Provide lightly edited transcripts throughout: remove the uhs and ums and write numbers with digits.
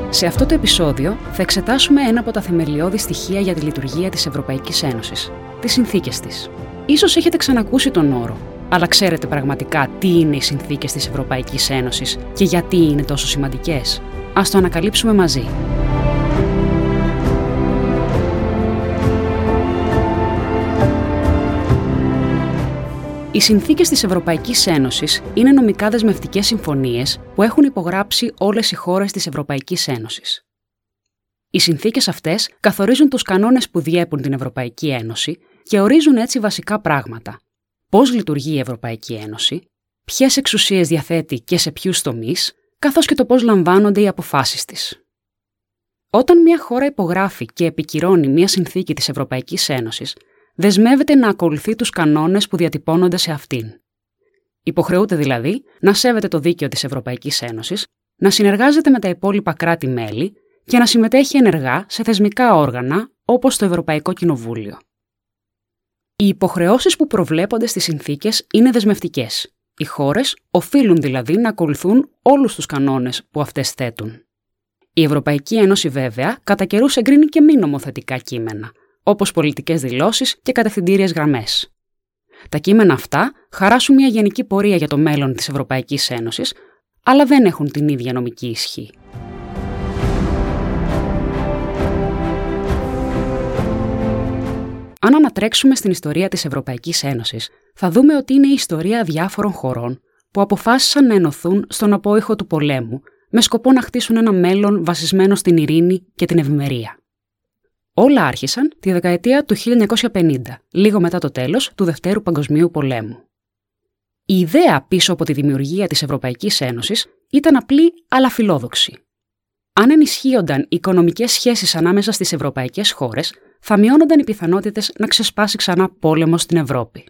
Σε αυτό το επεισόδιο θα εξετάσουμε ένα από τα θεμελιώδη στοιχεία για τη λειτουργία της Ευρωπαϊκής Ένωσης, τις συνθήκες της. Ίσως έχετε ξανακούσει τον όρο, αλλά ξέρετε πραγματικά τι είναι οι συνθήκες της Ευρωπαϊκής Ένωσης και γιατί είναι τόσο σημαντικές? Ας το ανακαλύψουμε μαζί. Οι συνθήκες της Ευρωπαϊκής Ένωσης είναι νομικά δεσμευτικές συμφωνίες που έχουν υπογράψει όλες οι χώρες της Ευρωπαϊκής Ένωσης. Οι συνθήκες αυτές καθορίζουν τους κανόνες που διέπουν την Ευρωπαϊκή Ένωση και ορίζουν έτσι βασικά πράγματα. Πώς λειτουργεί η Ευρωπαϊκή Ένωση, ποιες εξουσίες διαθέτει και σε ποιους τομείς, καθώς και το πώς λαμβάνονται οι αποφάσεις της. Όταν μια χώρα υπογράφει και επικυρώνει μια συνθήκη της Ευρωπαϊκής Ένωσης, δεσμεύεται να ακολουθεί τους κανόνες που διατυπώνονται σε αυτήν. Υποχρεούται δηλαδή να σέβεται το δίκαιο της Ευρωπαϊκής Ένωσης, να συνεργάζεται με τα υπόλοιπα κράτη-μέλη και να συμμετέχει ενεργά σε θεσμικά όργανα όπως το Ευρωπαϊκό Κοινοβούλιο. Οι υποχρεώσεις που προβλέπονται στις συνθήκες είναι δεσμευτικές. Οι χώρες οφείλουν δηλαδή να ακολουθούν όλους τους κανόνες που αυτές θέτουν. Η Ευρωπαϊκή Ένωση βέβαια κατά καιρούς εγκρίνει και μη νομοθετικά κείμενα, όπως πολιτικές δηλώσεις και κατευθυντήριες γραμμές. Τα κείμενα αυτά χαράσουν μια γενική πορεία για το μέλλον της Ευρωπαϊκής Ένωσης, αλλά δεν έχουν την ίδια νομική ισχύ. Αν ανατρέξουμε στην ιστορία της Ευρωπαϊκής Ένωσης, θα δούμε ότι είναι η ιστορία διάφορων χωρών που αποφάσισαν να ενωθούν στον απόϊχο του πολέμου με σκοπό να χτίσουν ένα μέλλον βασισμένο στην ειρήνη και την ευημερία. Όλα άρχισαν τη δεκαετία του 1950, λίγο μετά το τέλος του Δευτέρου Παγκοσμίου Πολέμου. Η ιδέα πίσω από τη δημιουργία της Ευρωπαϊκής Ένωσης ήταν απλή αλλά φιλόδοξη. Αν ενισχύονταν οι οικονομικές σχέσεις ανάμεσα στις ευρωπαϊκές χώρες, θα μειώνονταν οι πιθανότητες να ξεσπάσει ξανά πόλεμος στην Ευρώπη.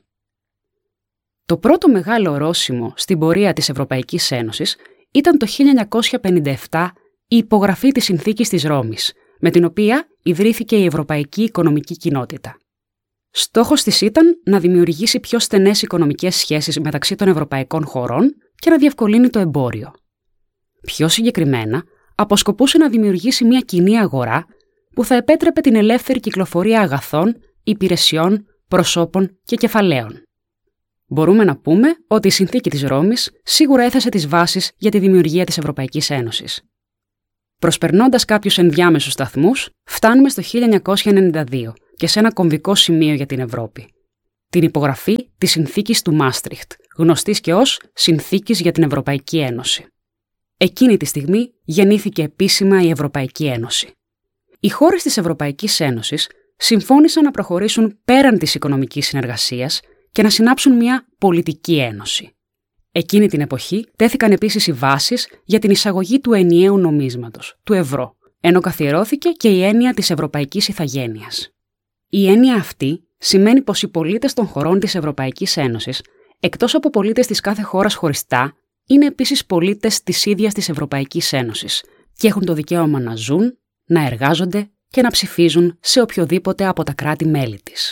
Το πρώτο μεγάλο ορόσημο στην πορεία της Ευρωπαϊκής Ένωσης ήταν το 1957 η υπογραφή της Συνθήκης της Ρώμης, με την οποία ιδρύθηκε η Ευρωπαϊκή Οικονομική Κοινότητα. Στόχος της ήταν να δημιουργήσει πιο στενές οικονομικές σχέσεις μεταξύ των ευρωπαϊκών χωρών και να διευκολύνει το εμπόριο. Πιο συγκεκριμένα, αποσκοπούσε να δημιουργήσει μια κοινή αγορά που θα επέτρεπε την ελεύθερη κυκλοφορία αγαθών, υπηρεσιών, προσώπων και κεφαλαίων. Μπορούμε να πούμε ότι η Συνθήκη της Ρώμης σίγουρα έθεσε τις βάσεις για τη δημιουργία της Ευρωπαϊκής Ένωσης. Προσπερνώντας κάποιους ενδιάμεσους σταθμούς, φτάνουμε στο 1992 και σε ένα κομβικό σημείο για την Ευρώπη. Την υπογραφή της Συνθήκης του Μάστριχτ, γνωστής και ως Συνθήκης για την Ευρωπαϊκή Ένωση. Εκείνη τη στιγμή γεννήθηκε επίσημα η Ευρωπαϊκή Ένωση. Οι χώρες της Ευρωπαϊκής Ένωσης συμφώνησαν να προχωρήσουν πέραν της οικονομικής συνεργασίας και να συνάψουν μια πολιτική ένωση. Εκείνη την εποχή τέθηκαν επίσης οι βάσεις για την εισαγωγή του ενιαίου νομίσματος, του ευρώ, ενώ καθιερώθηκε και η έννοια της ευρωπαϊκής ηθαγένειας. Η έννοια αυτή σημαίνει πως οι πολίτες των χωρών της Ευρωπαϊκής Ένωσης, εκτός από πολίτες της κάθε χώρας χωριστά, είναι επίσης πολίτες της ίδιας της Ευρωπαϊκής Ένωσης και έχουν το δικαίωμα να ζουν, να εργάζονται και να ψηφίζουν σε οποιοδήποτε από τα κράτη-μέλη της.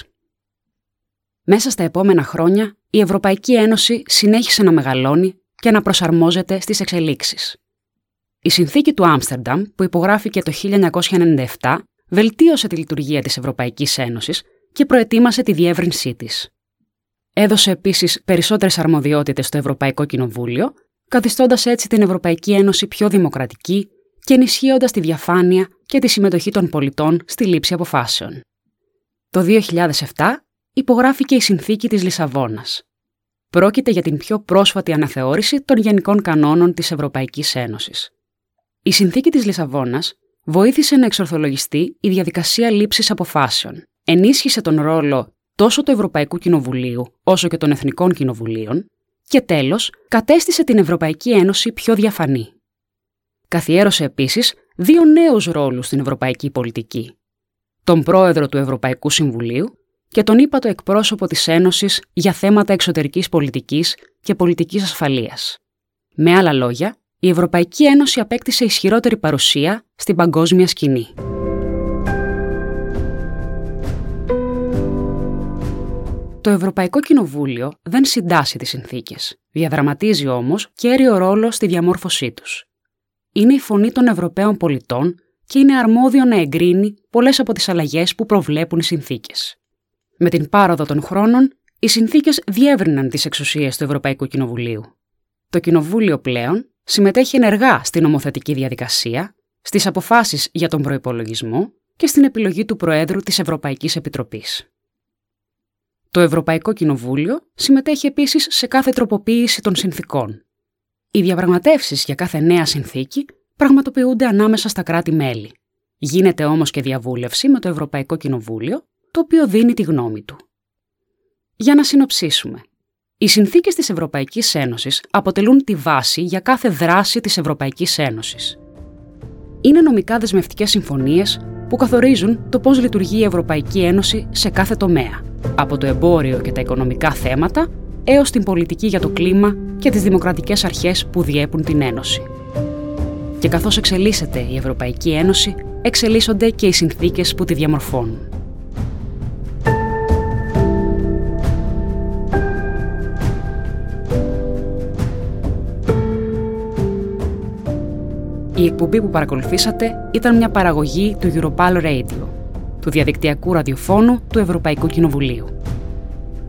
Μέσα στα επόμενα χρόνια, η Ευρωπαϊκή Ένωση συνέχισε να μεγαλώνει και να προσαρμόζεται στις εξελίξεις. Η Συνθήκη του Άμστερνταμ, που υπογράφηκε το 1997, βελτίωσε τη λειτουργία της Ευρωπαϊκής Ένωσης και προετοίμασε τη διεύρυνσή της. Έδωσε επίσης περισσότερες αρμοδιότητες στο Ευρωπαϊκό Κοινοβούλιο, καθιστώντας έτσι την Ευρωπαϊκή Ένωση πιο δημοκρατική και ενισχύοντας τη διαφάνεια και τη συμμετοχή των πολιτών στη λήψη αποφάσεων. Το 2007 υπογράφηκε η Συνθήκη της Λισαβόνας. Πρόκειται για την πιο πρόσφατη αναθεώρηση των γενικών κανόνων της Ευρωπαϊκής Ένωσης. Η Συνθήκη της Λισαβόνας βοήθησε να εξορθολογιστεί η διαδικασία λήψης αποφάσεων, ενίσχυσε τον ρόλο τόσο του Ευρωπαϊκού Κοινοβουλίου όσο και των Εθνικών Κοινοβουλίων και τέλος κατέστησε την Ευρωπαϊκή Ένωση πιο διαφανή. Καθιέρωσε επίσης 2 νέους ρόλους στην ευρωπαϊκή πολιτική: τον πρόεδρο του Ευρωπαϊκού Συμβουλίου και τον ύπατο εκπρόσωπο της Ένωσης για θέματα εξωτερικής πολιτικής και πολιτικής ασφαλείας. Με άλλα λόγια, η Ευρωπαϊκή Ένωση απέκτησε ισχυρότερη παρουσία στην παγκόσμια σκηνή. Το Ευρωπαϊκό Κοινοβούλιο δεν συντάσσει τις συνθήκες, διαδραματίζει όμως κέριο ρόλο στη διαμόρφωσή τους. είναι η φωνή των Ευρωπαίων πολιτών και είναι αρμόδιο να εγκρίνει πολλές από τις αλλαγές που προβλέπουν οι συνθήκες. Με την πάροδο των χρόνων, οι συνθήκες διεύρυναν τις εξουσίες του Ευρωπαϊκού Κοινοβουλίου. Το Κοινοβούλιο πλέον συμμετέχει ενεργά στην νομοθετική διαδικασία, στις αποφάσεις για τον προϋπολογισμό και στην επιλογή του Προέδρου της Ευρωπαϊκής Επιτροπής. Το Ευρωπαϊκό Κοινοβούλιο συμμετέχει επίσης σε κάθε τροποποίηση των συνθήκων. Οι διαπραγματεύσεις για κάθε νέα συνθήκη πραγματοποιούνται ανάμεσα στα κράτη-μέλη. Γίνεται όμως και διαβούλευση με το Ευρωπαϊκό Κοινοβούλιο, το οποίο δίνει τη γνώμη του. Για να συνοψίσουμε. Οι συνθήκες της Ευρωπαϊκής Ένωσης αποτελούν τη βάση για κάθε δράση της Ευρωπαϊκής Ένωσης. Είναι νομικά δεσμευτικές συμφωνίες που καθορίζουν το πώς λειτουργεί η Ευρωπαϊκή Ένωση σε κάθε τομέα, από το εμπόριο και τα οικονομικά θέματα έως την πολιτική για το κλίμα και τις δημοκρατικές αρχές που διέπουν την Ένωση. Και καθώς εξελίσσεται η Ευρωπαϊκή Ένωση, εξελίσσονται και οι συνθήκες που τη διαμορφώνουν. Η εκπομπή που παρακολουθήσατε ήταν μια παραγωγή του Europal Radio, του διαδικτυακού ραδιοφώνου του Ευρωπαϊκού Κοινοβουλίου.